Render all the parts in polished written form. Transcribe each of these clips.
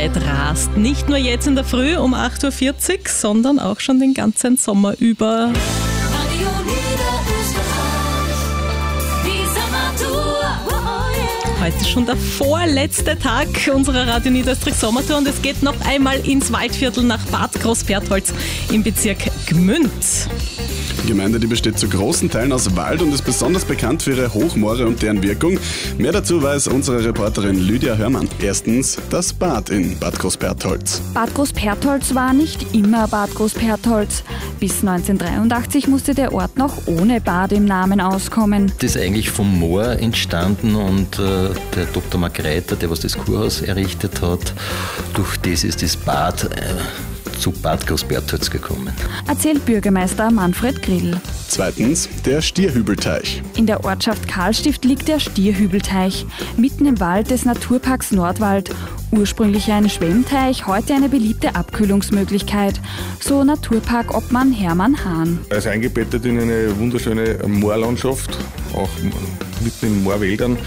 Zeit rast. Nicht nur jetzt in der Früh um 8.40 Uhr, sondern auch schon den ganzen Sommer über. Radio Niederösterreich, die Sommertour. Heute ist schon der vorletzte Tag unserer Radio Niederösterreich Sommertour und es geht noch einmal ins Waldviertel nach Bad Großbertholz im Bezirk Gmünd. Die Gemeinde, die besteht zu großen Teilen aus Wald und ist besonders bekannt für ihre Hochmoore und deren Wirkung. Mehr dazu weiß unsere Reporterin Lydia Hörmann. Erstens das Bad in Bad Großbertholz. Bad Großbertholz war nicht immer Bad Großbertholz. Bis 1983 musste der Ort noch ohne Bad im Namen auskommen. Das ist eigentlich vom Moor entstanden und der Dr. Margreiter, der was das Kurhaus errichtet hat, durch das ist das Bad zu Bad Großbertholz gekommen. Erzählt Bürgermeister Manfred Grill. Zweitens der Stierhübelteich. In der Ortschaft Karlstift liegt der Stierhübelteich, mitten im Wald des Naturparks Nordwald. Ursprünglich ein Schwemmteich, heute eine beliebte Abkühlungsmöglichkeit, so Naturparkobmann Hermann Hahn. Er ist eingebettet in eine wunderschöne Moorlandschaft, auch mitten in Moorwäldern.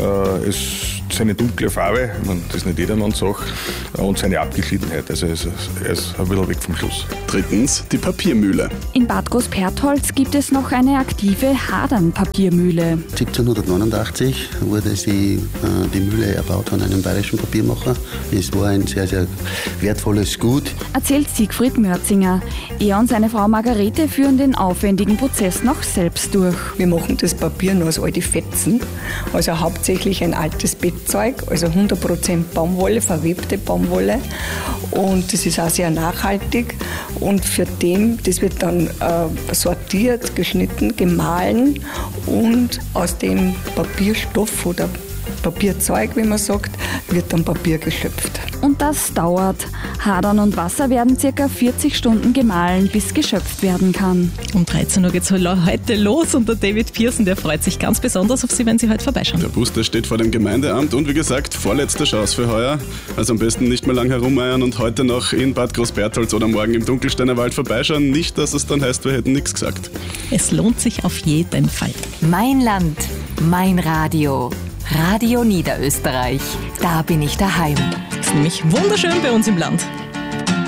Seine dunkle Farbe, das ist nicht jedermanns Sache, und seine Abgeschiedenheit, also er ist ein bisschen weg vom Schluss. Drittens die Papiermühle. In Bad Großbertholz gibt es noch eine aktive Hadern-Papiermühle. 1789 wurde die Mühle erbaut von einem bayerischen Papiermacher. Es war ein sehr, sehr wertvolles Gut. Erzählt Siegfried Mörzinger. Er und seine Frau Margarete führen den aufwendigen Prozess noch selbst durch. Wir machen das Papier nur aus alten Fetzen, also hauptsächlich ein altes Bettzeug, also 100% Baumwolle, verwebte Baumwolle, und das ist auch sehr nachhaltig und das wird dann sortiert, geschnitten, gemahlen und aus dem Papierstoff oder Papierzeug, wie man sagt, wird dann Papier geschöpft. Und das dauert. Hadern und Wasser werden ca. 40 Stunden gemahlen, bis geschöpft werden kann. Um 13 Uhr geht es heute los und der David Pearson, der freut sich ganz besonders auf Sie, wenn Sie heute vorbeischauen. Der Bus, der steht vor dem Gemeindeamt und wie gesagt, vorletzte Chance für heuer. Also am besten nicht mehr lang herumeiern und heute noch in Bad Großbertholz oder morgen im Dunkelsteiner Wald vorbeischauen. Nicht, dass es dann heißt, wir hätten nichts gesagt. Es lohnt sich auf jeden Fall. Mein Land, mein Radio. Radio Niederösterreich. Da bin ich daheim. Es ist nämlich wunderschön bei uns im Land.